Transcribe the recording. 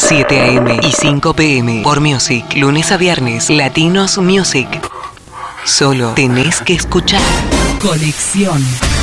7 a.m. y 5 p.m. por Music. Lunes a viernes, Latinos Music. Solo tenés que escuchar. Conexión.